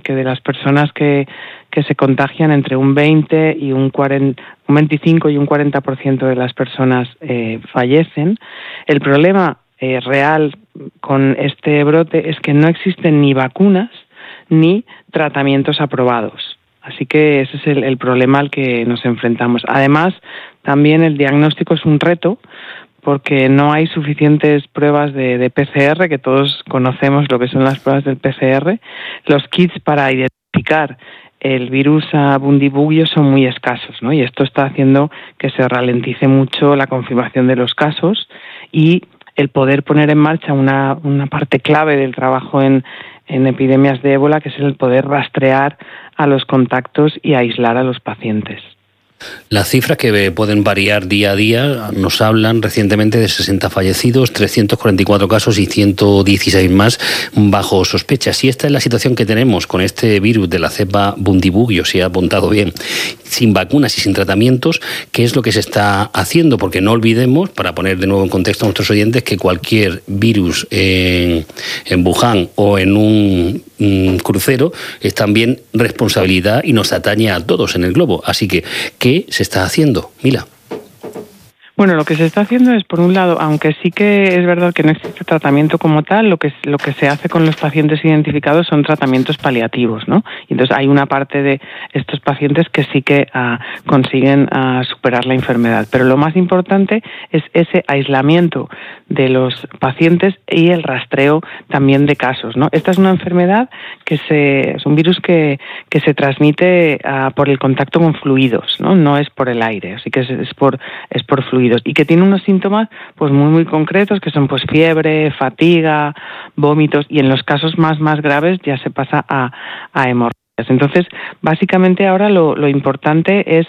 que de las personas que se contagian, entre un 20 y un 25 y un 40% de las personas fallecen. El problema real con este brote es que no existen ni vacunas ni tratamientos aprobados. Así que ese es el problema al que nos enfrentamos. Además, también el diagnóstico es un reto porque no hay suficientes pruebas de PCR, que todos conocemos lo que son las pruebas del PCR. Los kits para identificar el virus Bundibugyo son muy escasos, ¿no? Y esto está haciendo que se ralentice mucho la confirmación de los casos y el poder poner en marcha una parte clave del trabajo en epidemias de ébola, que es el poder rastrear a los contactos y aislar a los pacientes. Las cifras que pueden variar día a día nos hablan recientemente de 60 fallecidos, 344 casos y 116 más bajo sospecha. Si esta es la situación que tenemos con este virus de la cepa Bundibugyo, si ha apuntado bien, sin vacunas y sin tratamientos, ¿qué es lo que se está haciendo? Porque no olvidemos, para poner de nuevo en contexto a nuestros oyentes, que cualquier virus en Wuhan o en un crucero es también responsabilidad y nos atañe a todos en el globo. Así que, ¿qué se está haciendo, Mila? Bueno, lo que se está haciendo es, por un lado, aunque sí que es verdad que no existe tratamiento como tal, lo que se hace con los pacientes identificados son tratamientos paliativos, ¿no? Y entonces hay una parte de estos pacientes que sí que consiguen superar la enfermedad. Pero lo más importante es ese aislamiento de los pacientes y el rastreo también de casos, ¿no? Esta es una enfermedad es un virus que se transmite por el contacto con fluidos, ¿no? No es por el aire, así que es por fluidos. Y que tiene unos síntomas pues muy concretos, que son pues fiebre, fatiga, vómitos, y en los casos más graves ya se pasa a hemorragias. Entonces, básicamente ahora lo importante es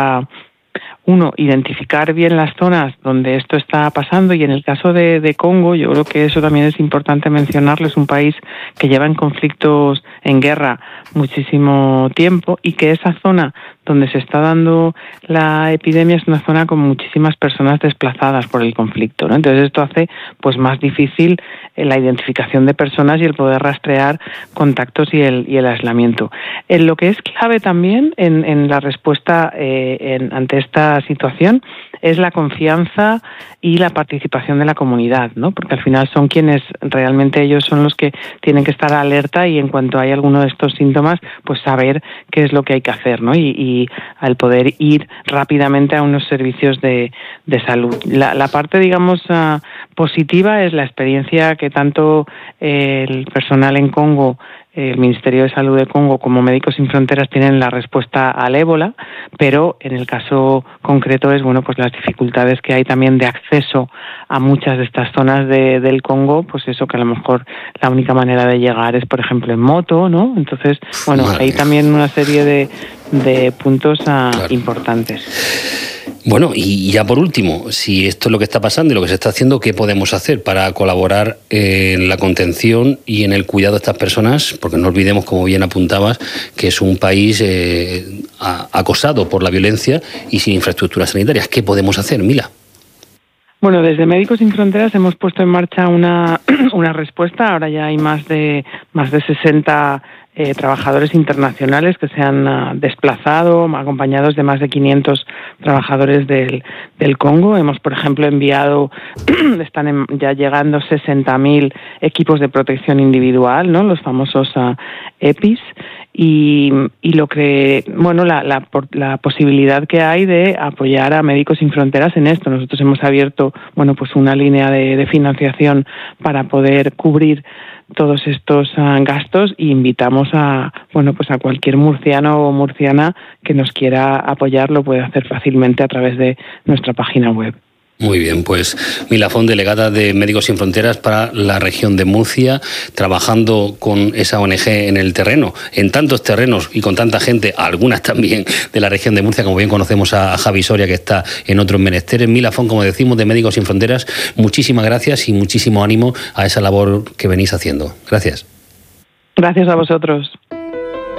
uno, identificar bien las zonas donde esto está pasando, y en el caso de Congo, yo creo que eso también es importante mencionarlo, es un país que lleva en conflictos, en guerra, muchísimo tiempo, y que esa zona donde se está dando la epidemia es una zona con muchísimas personas desplazadas por el conflicto, ¿no? Entonces esto hace pues más difícil la identificación de personas y el poder rastrear contactos y el aislamiento. En lo que es clave también en la respuesta ante esta situación es la confianza y la participación de la comunidad, ¿no? Porque al final son quienes realmente, ellos son los que tienen que estar alerta, y en cuanto hay alguno de estos síntomas, pues saber qué es lo que hay que hacer, ¿no? Y al poder ir rápidamente a unos servicios de salud. La parte, digamos, positiva es la experiencia que tanto el personal en Congo, el Ministerio de Salud de Congo, como Médicos Sin Fronteras, tienen la respuesta al ébola, pero en el caso concreto es pues las dificultades que hay también de acceso a muchas de estas zonas del Congo, pues eso, que a lo mejor la única manera de llegar es, por ejemplo, en moto, ¿no? Entonces, hay también una serie de puntos importantes. Bueno, y ya por último, si esto es lo que está pasando y lo que se está haciendo, ¿qué podemos hacer para colaborar en la contención y en el cuidado de estas personas? Porque no olvidemos, como bien apuntabas, que es un país acosado por la violencia y sin infraestructuras sanitarias. ¿Qué podemos hacer, Mila? Bueno, desde Médicos Sin Fronteras hemos puesto en marcha una respuesta. Ahora ya hay más de 60 trabajadores internacionales que se han desplazado, acompañados de más de 500 trabajadores del Congo. Hemos, por ejemplo, enviado, están ya llegando 60.000 equipos de protección individual, ¿no? Los famosos EPIs. Y lo que, la posibilidad que hay de apoyar a Médicos Sin Fronteras en esto. Nosotros hemos abierto, pues una línea de financiación para poder cubrir todos estos gastos, y invitamos a cualquier murciano o murciana que nos quiera apoyar, lo puede hacer fácilmente a través de nuestra página web. Muy bien, pues Mila Font, delegada de Médicos Sin Fronteras para la región de Murcia, trabajando con esa ONG en el terreno, en tantos terrenos y con tanta gente, algunas también de la región de Murcia, como bien conocemos a Javi Soria, que está en otros menesteres. Mila Font, como decimos, de Médicos Sin Fronteras, muchísimas gracias y muchísimo ánimo a esa labor que venís haciendo. Gracias. Gracias a vosotros.